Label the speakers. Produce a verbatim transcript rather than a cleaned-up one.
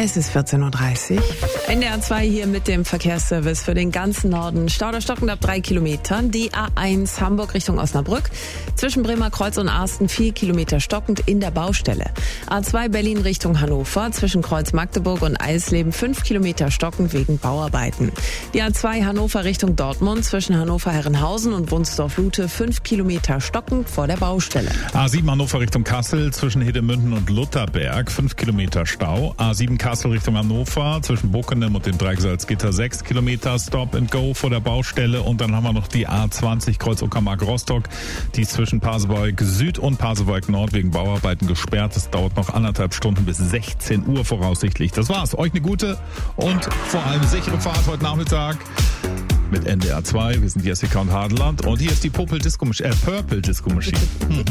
Speaker 1: Es ist vierzehn Uhr dreißig. N D R zwei hier mit dem Verkehrsservice für den ganzen Norden. Stau oder stockend ab drei Kilometern. Die A eins Hamburg Richtung Osnabrück. Zwischen Bremer Kreuz und Arsten vier Kilometer stockend in der Baustelle. A zwei Berlin Richtung Hannover. Zwischen Kreuz Magdeburg und Eisleben fünf Kilometer stockend wegen Bauarbeiten. Die A zwei Hannover Richtung Dortmund. Zwischen Hannover-Herrenhausen und Wunsdorf-Lute fünf Kilometer stockend vor der Baustelle.
Speaker 2: A sieben Hannover Richtung Kassel. Zwischen Hedemünden und Lutherberg fünf Kilometer Stau. A sieben Kassel Richtung Hannover, zwischen Bockenem und dem Dreiecksalzgitter sechs Kilometer Stop and Go vor der Baustelle. Und dann haben wir noch die A zwanzig Kreuz Uckermark-Rostock, die ist zwischen Pasewalk Süd und Pasewalk Nord wegen Bauarbeiten gesperrt. Es dauert noch anderthalb Stunden bis sechzehn Uhr voraussichtlich. Das war's. Euch eine gute und vor allem sichere Fahrt heute Nachmittag mit N D R zwei. Wir sind Jessica und Hadeland und hier ist die Purple Disco Machine. Äh, Purple Disco Machine. Hm.